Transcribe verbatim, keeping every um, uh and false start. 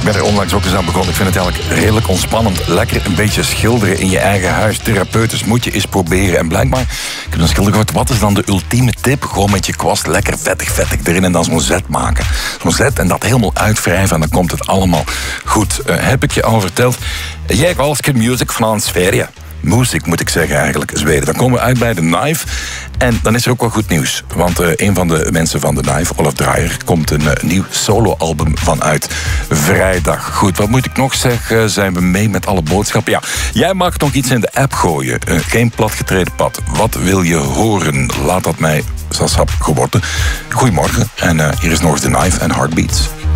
ben er onlangs ook eens aan begonnen. Ik vind het eigenlijk redelijk ontspannend. Lekker een beetje schilderen in je eigen huis. Therapeutisch moet je eens proberen. En blijkbaar, ik heb een schilder gehoord, wat is dan de ultieme tip? Gewoon met je kwast lekker vettig, vettig erin en dan zo'n zet maken. Zo'n zet en dat helemaal uitwrijven en dan komt het allemaal goed. Uh, heb ik je al verteld? Jij Galske Music van Sverige. Muziek moet ik zeggen eigenlijk, Zweden. Dan komen we uit bij The Knife. En dan is er ook wel goed nieuws. Want uh, een van de mensen van The Knife, Olaf Dreyer, komt een uh, nieuw soloalbum van uit. Vrijdag. Goed, wat moet ik nog zeggen? Zijn we mee met alle boodschappen? Ja, jij mag nog iets in de app gooien. Uh, geen platgetreden pad. Wat wil je horen? Laat dat mij, zoals hap geworden. Goedemorgen. En uh, hier is nog eens The Knife en Heartbeats.